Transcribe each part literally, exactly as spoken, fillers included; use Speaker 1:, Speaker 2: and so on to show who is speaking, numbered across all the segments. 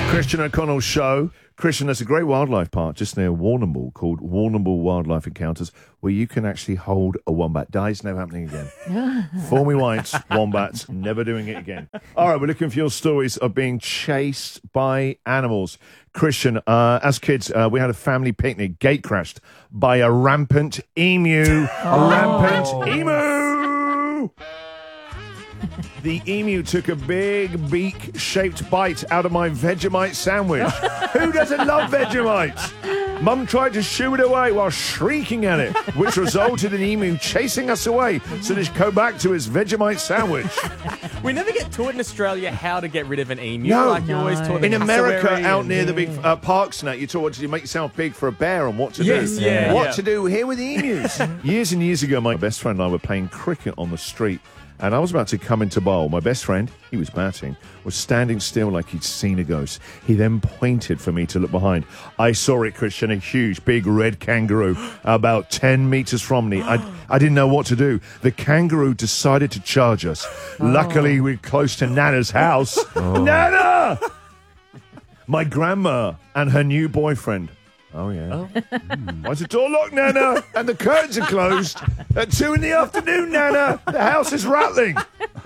Speaker 1: Christian O'Connell Show. Christian, there's a great wildlife park just near Warrnambool called Warrnambool Wildlife Encounters where you can actually hold a wombat. Dies, never happening again. Four me whites, wombats, never doing it again. All right, we're looking for your stories of being chased by animals. Christian, uh, as kids, uh, we had a family picnic, gate crashed by a rampant emu. A rampant emu! The emu took a big beak-shaped bite out of my Vegemite sandwich. Who doesn't love Vegemite? Mum tried to shoo it away while shrieking at it, which resulted in the emu chasing us away so that he'd go back to his Vegemite sandwich.
Speaker 2: We never get taught in Australia how to get rid of an emu.
Speaker 1: No.
Speaker 2: Like you're always taught
Speaker 1: In America,
Speaker 2: cassowary
Speaker 1: out
Speaker 2: and-
Speaker 1: near the big uh, parks and that, you're taught what to do, make yourself big for a bear and what to
Speaker 2: Yes,
Speaker 1: do.
Speaker 2: yeah,
Speaker 1: what
Speaker 2: yeah.
Speaker 1: to do here with the emus. Years and years ago, my best friend and I were playing cricket on the street. And I was about to come into bowl. My best friend, he was batting, was standing still like he'd seen a ghost. He then pointed for me to look behind. I saw it, Christian, a huge, big red kangaroo about ten metres from me. I, I didn't know what to do. The kangaroo decided to charge us.
Speaker 3: Oh.
Speaker 1: Luckily, we're close to Nana's house. Nana! My grandma and her new boyfriend. Oh, yeah. Oh. Mm. Why's the door locked, Nana? And the curtains are closed. At two in the afternoon, Nana. The house is rattling.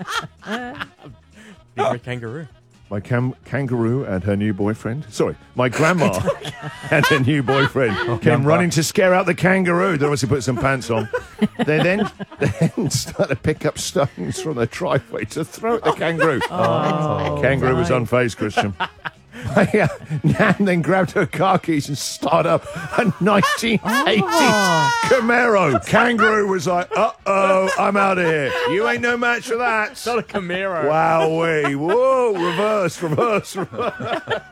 Speaker 2: Big red kangaroo.
Speaker 1: My cam- kangaroo and her new boyfriend. Sorry, my grandma and her new boyfriend came running to scare out the kangaroo. They obviously put some pants on. They then, they then started to pick up stones from the driveway to throw at the kangaroo.
Speaker 3: Oh,
Speaker 1: the kangaroo was
Speaker 3: right.
Speaker 1: unfazed, Christian. uh, Nan then grabbed her car keys and started up a nineteen eighties
Speaker 3: Oh.
Speaker 1: Camaro. Kangaroo was like, uh-oh, I'm out of here. You ain't no match for that.
Speaker 2: It's not a Camaro.
Speaker 1: Wowee. Whoa, reverse, reverse, reverse.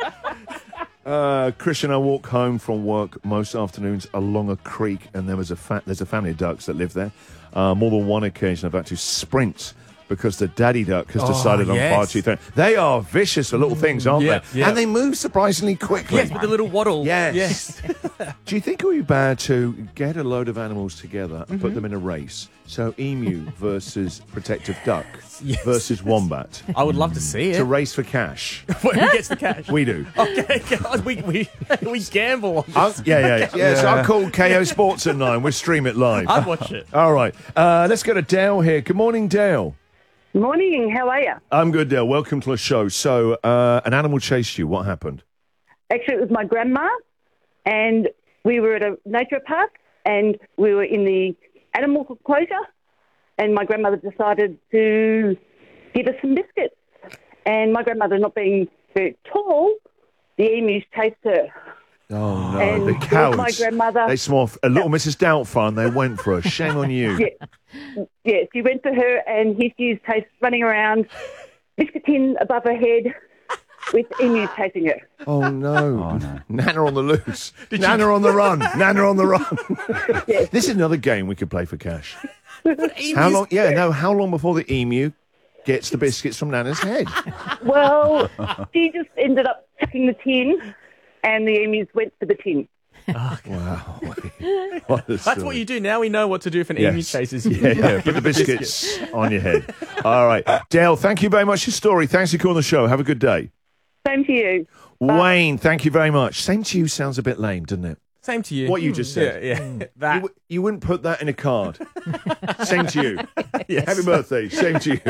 Speaker 1: Uh, Christian, I walk home from work most afternoons along a creek, and there was a fa- there's a family of ducks that live there. Uh, more than one occasion I've had to sprint because the daddy duck has
Speaker 2: Oh,
Speaker 1: decided on
Speaker 2: yes.
Speaker 1: far too thin. They are vicious for little things, aren't
Speaker 2: Yeah,
Speaker 1: they?
Speaker 2: yeah.
Speaker 1: And they move surprisingly quickly.
Speaker 2: Yes, with the little waddle.
Speaker 1: Yes.
Speaker 2: Yes.
Speaker 1: Do you think it would be bad to get a load of animals together and put them in a race? So emu versus protective duck
Speaker 2: Yes.
Speaker 1: versus wombat
Speaker 2: I would love to see
Speaker 1: to
Speaker 2: it.
Speaker 1: race for cash.
Speaker 2: Who gets the cash?
Speaker 1: We do.
Speaker 2: Okay, guys, we, we, we gamble on this.
Speaker 1: I'll, yeah, yeah, yeah. yeah. So I'll call K O Sports at nine. We'll stream it live.
Speaker 2: I'd watch it.
Speaker 1: All right. Uh, let's go to Dale here. Good morning, Dale.
Speaker 4: Morning, how are you?
Speaker 1: I'm good, Dale. Welcome to the show. So, uh, an animal chased you. What happened?
Speaker 4: Actually, it was my grandma, and we were at a nature park, and we were in the animal enclosure, and my grandmother decided to give us some biscuits. And my grandmother, not being very tall, the emus chased her.
Speaker 1: Oh, no.
Speaker 4: And
Speaker 1: the
Speaker 4: it was
Speaker 1: cows.
Speaker 4: my grandmother.
Speaker 1: They smell a little Missus Doubtfire, and they went for her. Shame on you.
Speaker 4: Yeah, yeah, she went to her, and here she is chased, running around, biscuit tin above her head, with emus chasing her.
Speaker 1: Oh, no. Nana on the loose. Nana on the run. Nana on the run.
Speaker 4: Yes.
Speaker 1: This is another game we could play for cash. How long? Yeah, no. How long before the emu gets the biscuits from Nana's head?
Speaker 4: Well, she just ended up chucking the tin, and the emus went for the tin.
Speaker 1: Wow. What a
Speaker 2: That's
Speaker 1: story.
Speaker 2: what you do. Now we know what to do if an emu
Speaker 1: Yes.
Speaker 2: chases you.
Speaker 1: Yeah, yeah. Put the biscuits on your head. All right. Dale, thank you very much for your story. Thanks for calling the show. Have a good day.
Speaker 4: Same to you.
Speaker 1: Wayne, thank you very much. Same to you sounds a bit lame, doesn't it?
Speaker 2: Same to you.
Speaker 1: What you just said.
Speaker 2: Yeah, yeah. That.
Speaker 1: You, w- you wouldn't put that in a card. Same to you.
Speaker 2: Yes.
Speaker 1: Happy birthday. Same to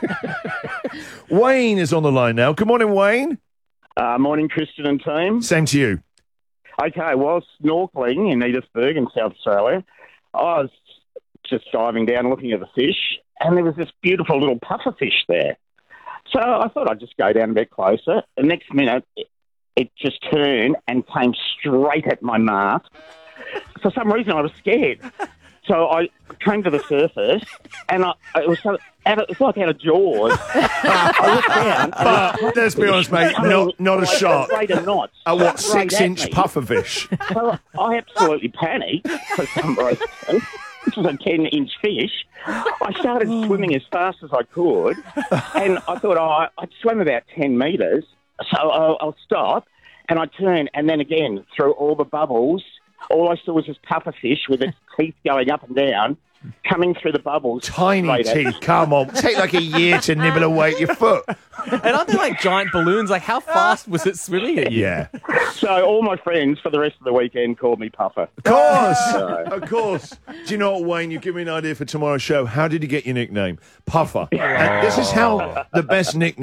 Speaker 1: you. Wayne is on the line now. Good morning, Wayne.
Speaker 5: Uh, morning, Christian and team.
Speaker 1: Same to you.
Speaker 5: Okay, while snorkeling in Edithburgh in South Australia, I was just diving down looking at the fish, and there was this beautiful little puffer fish there. So I thought I'd just go down a bit closer. The next minute, it, it just turned and came straight at my mask. For some reason, I was scared. So I came to the surface, and I, it was so, out of, it's like out of Jaws. I looked down.
Speaker 1: But let's be honest, mate, not, not a
Speaker 5: Like
Speaker 1: shark.
Speaker 5: Straight at knots.
Speaker 1: A what,
Speaker 5: Straight at
Speaker 1: six-inch
Speaker 5: me.
Speaker 1: pufferfish?
Speaker 5: So I absolutely panicked for some reason. This was a ten-inch fish. I started swimming as fast as I could, and I thought, oh, I'd swim about ten metres, so I'll, I'll stop, and I turn, and then again, through all the bubbles, all I saw was this pufferfish with its teeth going up and down, coming through the bubbles.
Speaker 1: Tiny
Speaker 5: straight at-
Speaker 1: teeth, come on. Take like a year to nibble away at your foot.
Speaker 2: And aren't they like giant balloons? Like, how fast was it swimming at you?
Speaker 1: Yeah.
Speaker 5: So all my friends for the rest of the weekend called me Puffer.
Speaker 1: Of course. Of course. Do you know what, Wayne? You give me an idea for tomorrow's show. How did you get your nickname? Puffer. And this is how the best nickname